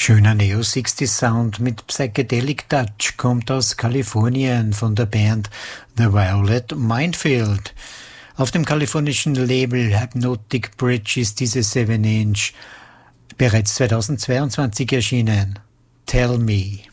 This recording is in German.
Schöner Neo-60s-Sound mit Psychedelic Touch kommt aus Kalifornien von der Band The Violet Minefield. Auf dem kalifornischen Label Hypnotic Bridge ist diese 7-Inch bereits 2022 erschienen. Tell Me.